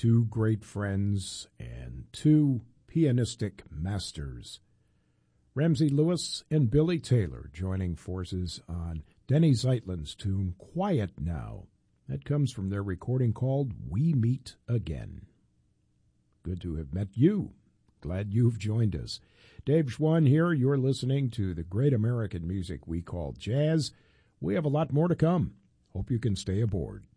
two great friends and two pianistic masters. Ramsey Lewis and Billy Taylor joining forces on Denny Zeitlin's tune Quiet Now. That comes from their recording called We Meet Again. Good to have met you. Glad you've joined us. Dave Schwann here. You're listening to the great American music we call jazz. We have a lot more to come. Hope you can stay aboard.